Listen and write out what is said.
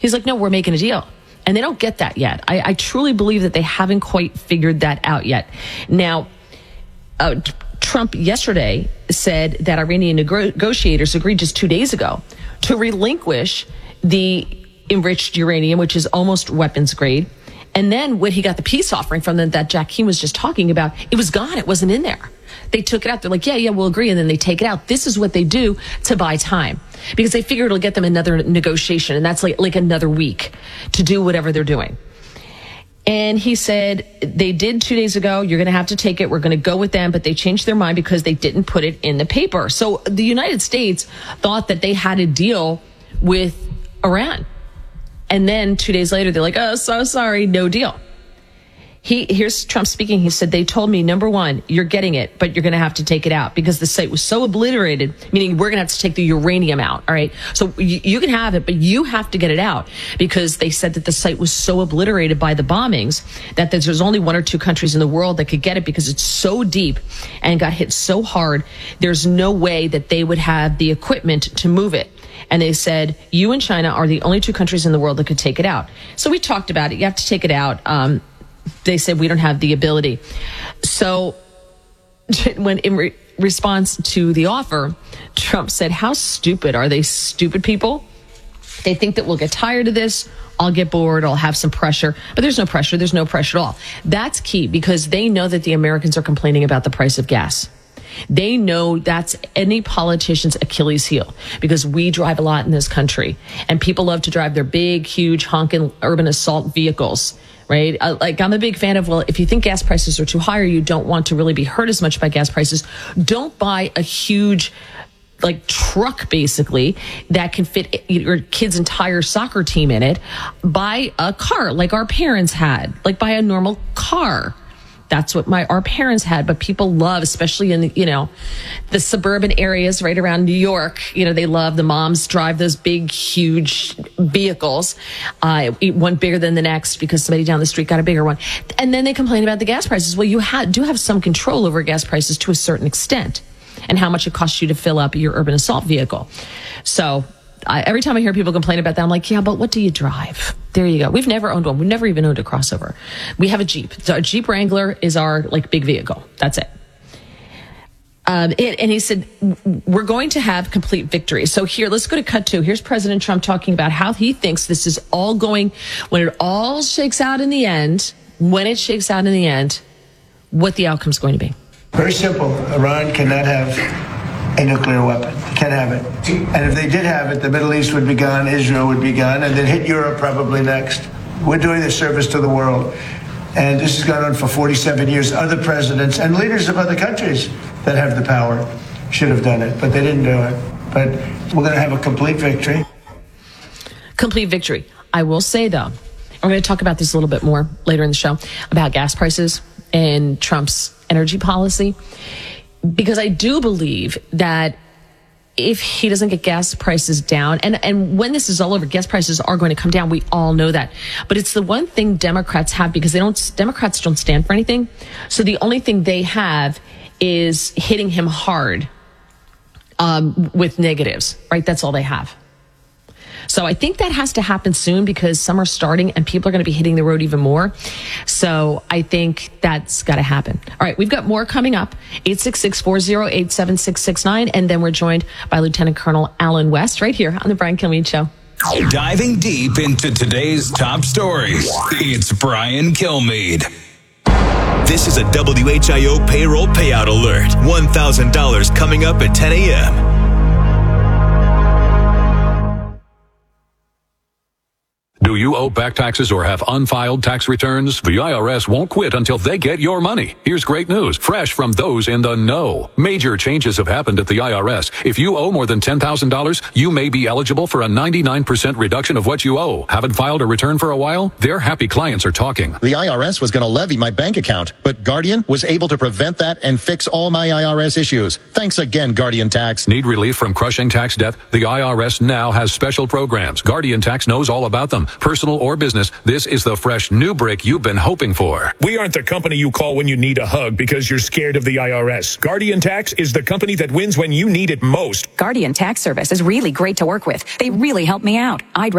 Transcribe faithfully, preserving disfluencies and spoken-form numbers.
He's like, no, we're making a deal. And they don't get that yet. I, I truly believe that they haven't quite figured that out yet. Now, uh, Trump yesterday said that Iranian negotiators agreed just two days ago to relinquish the enriched uranium, which is almost weapons grade. And then when he got the peace offering from them that Jakeem was just talking about, it was gone. It wasn't in there. They took it out. They're like, yeah, yeah, we'll agree. And then they take it out. This is what they do to buy time, because they figure it'll get them another negotiation. And that's like, like another week to do whatever they're doing. And he said they did two days ago. You're going to have to take it. We're going to go with them. But they changed their mind because they didn't put it in the paper. So the United States thought that they had a deal with Iran. And then two days later, they're like, oh, so sorry, no deal. He here's Trump speaking. He said, they told me, number one, you're getting it, but you're going to have to take it out because the site was so obliterated, meaning we're going to have to take the uranium out. All right. So you, you can have it, but you have to get it out because they said that the site was so obliterated by the bombings that there's only one or two countries in the world that could get it because it's so deep and got hit so hard. There's no way that they would have the equipment to move it. And they said, you and China are the only two countries in the world that could take it out. So we talked about it. You have to take it out. Um, they said, we don't have the ability. So when in re- response to the offer, Trump said, how stupid are they? Stupid people. They think that we'll get tired of this. I'll get bored. I'll have some pressure. But there's no pressure. There's no pressure at all. That's key because they know that the Americans are complaining about the price of gas. They know that's any politician's Achilles heel because we drive a lot in this country and people love to drive their big, huge, honking urban assault vehicles, right? Uh, like I'm a big fan of, well, if you think gas prices are too high or you don't want to really be hurt as much by gas prices, don't buy a huge like truck basically that can fit your kid's entire soccer team in it. Buy a car like our parents had, like buy a normal car. That's what my our parents had, but people love, especially in the, you know, the suburban areas right around New York. You know, they love the moms drive those big, huge vehicles, uh, one bigger than the next because somebody down the street got a bigger one, and then they complain about the gas prices. Well, you ha- do have some control over gas prices to a certain extent, and how much it costs you to fill up your urban assault vehicle. So. I, every time I hear people complain about that, I'm like, yeah, but what do you drive? There you go. We've never owned one. We've never even owned a crossover. We have a Jeep. So a Jeep Wrangler is our like big vehicle. That's it. Um, it. And he said, we're going to have complete victory. So here, let's go to cut two. Here's President Trump talking about how he thinks this is all going, when it all shakes out in the end, when it shakes out in the end, what the outcome is going to be. Very simple. Iran cannot have a nuclear weapon. Can't have it. And if they did have it, the Middle East would be gone, Israel would be gone, and then hit Europe probably next. We're doing a service to the world. And this has gone on for forty-seven years. Other presidents and leaders of other countries that have the power should have done it, but they didn't do it. But we're going to have a complete victory. Complete victory. I will say, though, I'm going to talk about this a little bit more later in the show, about gas prices and Trump's energy policy. Because I do believe that if he doesn't get gas prices down, and, and when this is all over, gas prices are going to come down. We all know that. But it's the one thing Democrats have because they don't, Democrats don't stand for anything. So the only thing they have is hitting him hard um, with negatives, right? That's all they have. So I think that has to happen soon because summer's starting and people are going to be hitting the road even more. So I think that's got to happen. All right, we've got more coming up. eight six six, four oh eight, seven six six nine. And then we're joined by Lieutenant Colonel Alan West right here on the Brian Kilmeade Show. Diving deep into today's top stories, it's Brian Kilmeade. This is a W H I O payroll payout alert. one thousand dollars coming up at ten a.m. Do you owe back taxes or have unfiled tax returns? The I R S won't quit until they get your money. Here's great news, fresh from those in the know. Major changes have happened at the I R S. If you owe more than ten thousand dollars, you may be eligible for a ninety-nine percent reduction of what you owe. Haven't filed a return for a while? Their happy clients are talking. The I R S was going to levy my bank account, but Guardian was able to prevent that and fix all my I R S issues. Thanks again, Guardian Tax. Need relief from crushing tax debt? The I R S now has special programs. Guardian Tax knows all about them. Personal or business, this is the fresh new break you've been hoping for. We aren't the company you call when you need a hug because you're scared of the I R S. Guardian Tax is the company that wins when you need it most. Guardian Tax Service is really great to work with. They really help me out. I'd